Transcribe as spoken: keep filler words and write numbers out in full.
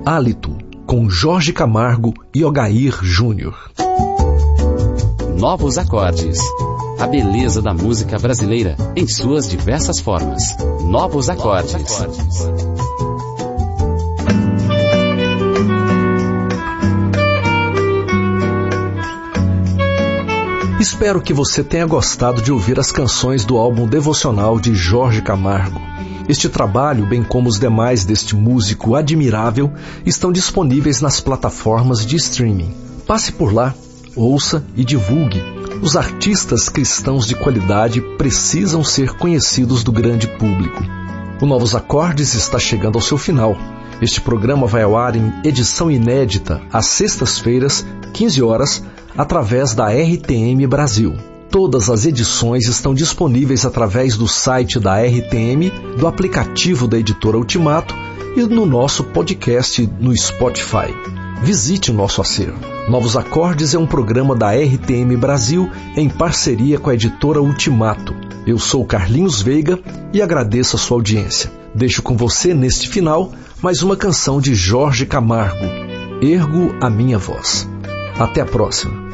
Hálito, com Jorge Camargo e Ogair Júnior. Novos acordes. A beleza da música brasileira em suas diversas formas. Novos acordes. Espero que você tenha gostado de ouvir as canções do álbum devocional de Jorge Camargo. Este trabalho, bem como os demais deste músico admirável, estão disponíveis nas plataformas de streaming. Passe por lá, ouça e divulgue. Os artistas cristãos de qualidade precisam ser conhecidos do grande público. O Novos Acordes está chegando ao seu final. Este programa vai ao ar em edição inédita, às sextas-feiras, quinze horas, através da R T M Brasil. Todas as edições estão disponíveis através do site da R T M, do aplicativo da Editora Ultimato e no nosso podcast no Spotify. Visite o nosso acervo. Novos Acordes é um programa da R T M Brasil em parceria com a Editora Ultimato. Eu sou Carlinhos Veiga e agradeço a sua audiência. Deixo com você, neste final, mais uma canção de Jorge Camargo, Ergo a Minha Voz. Até a próxima.